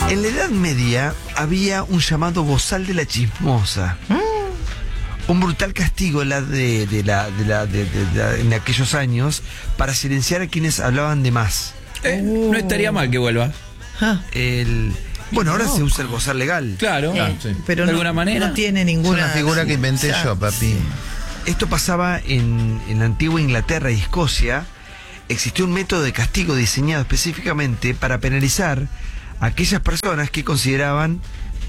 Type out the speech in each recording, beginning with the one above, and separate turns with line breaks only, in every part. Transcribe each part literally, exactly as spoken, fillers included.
En la Edad Media había un llamado bozal de la chismosa. ¿Mm? Un brutal castigo la de, de la, de la, de, de, de, de, en aquellos años para silenciar a quienes hablaban de más.
Eh, uh. No estaría mal que vuelva.
Ah. El, bueno, ahora
no.
se usa el bozal legal.
Claro,
eh,
ah, sí.
pero
de
no,
alguna manera
no tiene ninguna.
Es una figura que inventé
ya,
yo, papi.
Sí.
Esto pasaba en, en la antigua Inglaterra y Escocia. Existió un método de castigo diseñado específicamente para penalizar a aquellas personas que consideraban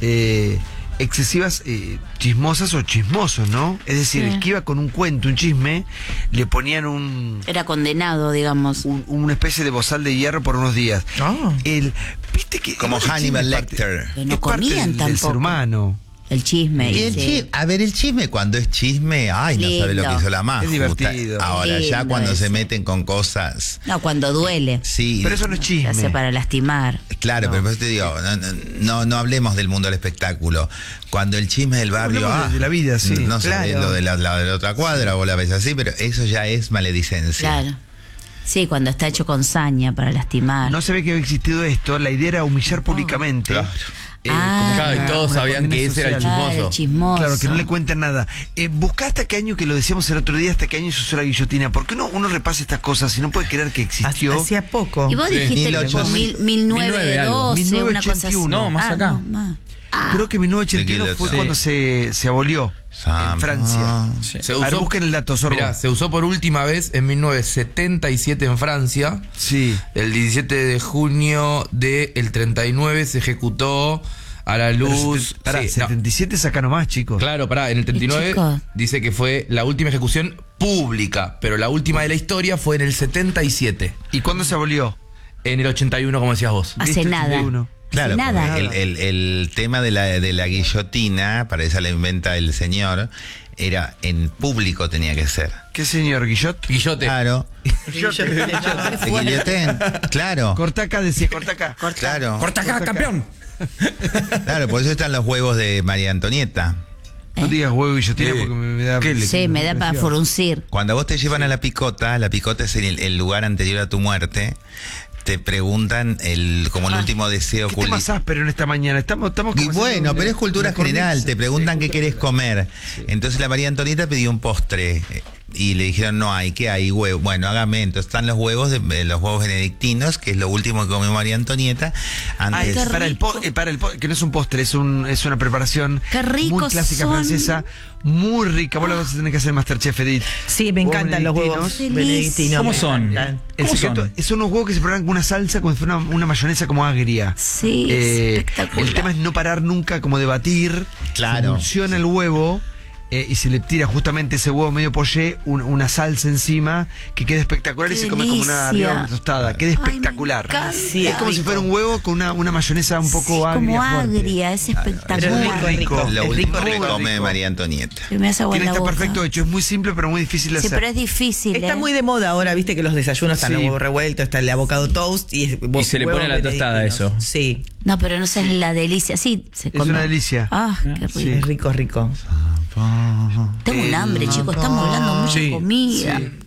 eh, excesivas eh, chismosas o chismosos, ¿no? Es decir, sí. El que iba con un cuento, un chisme, le ponían un...
Era condenado, digamos.
Un, una especie de bozal de hierro por unos días.
Oh.
El, ¿viste que
como Hannibal Lecter.
Que no comían
del,
tampoco.
Del ser humano.
El chisme.
Y el
sí.
chisme, a ver, el chisme cuando es chisme, ay, no
Lindo.
sabe lo que hizo la más.
Es divertido.
Ahora,
Lindo
ya cuando
ese.
se meten con cosas.
No, cuando duele.
Sí.
Pero eso no es chisme.
Se hace para lastimar.
Claro,
no.
pero por eso te digo, no, no, no hablemos del mundo del espectáculo. Cuando el chisme del barrio.
Ah, de la vida, sí.
No sé,
Claro.
lo de la, la de la otra cuadra, vos la ves así, pero eso ya es maledicencia.
Claro. Sí, cuando está hecho con saña para lastimar.
No se ve que había existido esto. La idea era humillar públicamente.
Claro.
Eh,
Ah.
como
Claro, y
una-
todos
una
sabían
condena
que ese era el
social.
chismoso.
Claro, el chismoso.
Claro, que no le cuenten nada. Eh, buscá hasta qué año, que lo decíamos el otro día, hasta qué año se usó la guillotina. Porque uno, uno repasa estas cosas y no puede creer que existió.
Hacía poco.
Y vos
Sí.
dijiste que fue
mil-
mil novecientos doce,
mil novecientos
una cosa así.
ochenta y uno.
No, más
Ah,
acá.
no, más. Ah,
Creo que mil novecientos ochenta y uno fue
Sí.
cuando se, se abolió en Francia.
Sí.
Se
A ver,
usó,
busquen el dato, Sorbo.
mirá, se usó por última vez en mil novecientos setenta y siete en Francia.
Sí.
El diecisiete de junio del treinta y nueve se ejecutó a la luz.
Pero, pará,
sí, no.
setenta y siete saca nomás, chicos.
Claro, pará, en el treinta y nueve
chicos.
dice que fue la última ejecución pública, pero la última de la historia fue en el setenta y siete.
¿Y cuándo se abolió?
En el ochenta y uno, como decías vos.
hace
¿Viste?
nada.
ochenta y uno.
Claro,
Hace nada.
porque el, el, el tema de la, de la guillotina, para esa la inventa el señor, era en público tenía que ser.
¿Qué señor Guillot?
Guillote.
Claro. Guillotén, claro.
Corta acá, decía, corta acá.
Claro.
¡Corta acá, campeón!
Claro, por eso están los huevos de María Antonieta.
No digas huevo guillotina
Sí.
porque me, me da...
Sí, me da para fruncir.
Cuando vos te llevan a la picota, la picota es el, el lugar anterior a tu muerte, te preguntan el como el último deseo
¿Qué te
culi-
más áspero en esta mañana? Estamos, estamos
Y
como
bueno,
haciendo
pero
una-
es cultura
una cornisa.
general, te preguntan
Sí,
qué
cultura
querés comer. Entonces la María Antonieta pidió un postre eh, y le dijeron, no hay, ¿qué hay? Huevo. Bueno, hágame, entonces están los huevos, de, de los huevos benedictinos, que es lo último que comió María Antonieta.
Ah,
Antes,
es para el, po- eh, para el po- que no es un postre, es un es una preparación
Qué ricos
muy clásica
son.
francesa, muy rica. Vos la vas a tener que hacer Masterchef, Edith.
Sí, me encantan los huevos
benedictinos.
benedictinos.
¿Cómo
me
son?
encantan.
El
¿Cómo
secreto
son?
son unos huevos que se preparan con una salsa como si fuera una, una mayonesa como agria.
Sí,
Eh,
espectacular.
el tema es no parar nunca como de batir.
Claro.
Se emulsiona el huevo. Eh, y se le tira justamente ese huevo medio poché, un- una salsa encima que queda espectacular.
Qué
y se come como una,
delicia.
arriba una tostada. Queda
Ay, me
espectacular.
encanta.
Sí,
es como si
rico.
fuera un huevo con una, una mayonesa un poco
Sí,
agria.
como
fuerte.
agria, es
Pero
espectacular.
es rico, rico.
lo
es
último
rico,
que
rico.
come
rico.
María Antonieta.
Que me hace agua en
Tiene
la
está
boca.
perfecto hecho, es muy simple pero muy difícil de
Sí,
hacer.
pero es difícil.
Está
¿eh?
muy de moda ahora, viste que los desayunos están
Sí.
los huevos revueltos, está el avocado toast y, es-
Y se le
huevos
pone la tostada
benedictinos.
eso.
Sí,
No, pero no sé, es la delicia. Sí, se
Es
come.
una delicia.
Ah, qué rico.
Sí.
es rico, rico.
Tengo un hambre, chicos. Estamos hablando mucha
Sí,
comida.
sí.